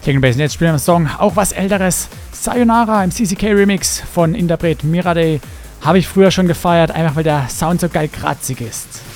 Techno Bass. Jetzt spielen wir einen Song, auch was älteres. Sayonara im CCK Remix von Interpret Miraday. Habe ich früher schon gefeiert, einfach weil der Sound so geil kratzig ist.